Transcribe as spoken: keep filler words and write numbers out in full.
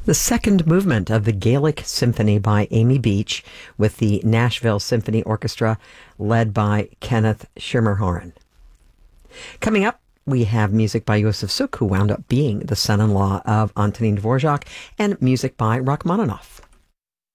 The second movement of the Gaelic Symphony by Amy Beach with the Nashville Symphony Orchestra led by Kenneth Schermerhorn. Coming up, we have music by Yosef Suk, who wound up being the son-in-law of Antonin Dvorak, and music by Rachmaninoff.